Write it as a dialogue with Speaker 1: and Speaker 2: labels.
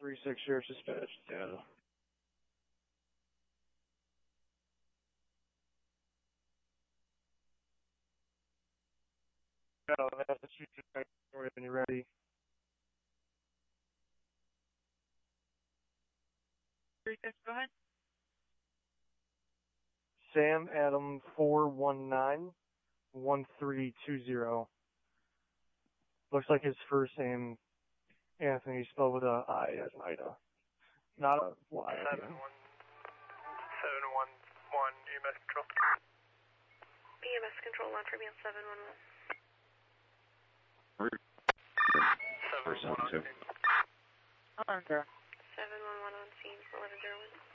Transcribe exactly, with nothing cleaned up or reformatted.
Speaker 1: three six Sheriff Dispatch, Seattle. Seattle, Massachusetts, when you're ready.
Speaker 2: three six, go ahead.
Speaker 1: Sam Adam four one nine one three two zero. Looks like his first name, Anthony, spelled with a I as Ida. Not a Y.
Speaker 3: seven one seven one one E M S control.
Speaker 4: E M S control, launch remain seven one one.
Speaker 3: seven one one on scene.
Speaker 2: On, girl.
Speaker 4: seven one one on scene, eleven zero one.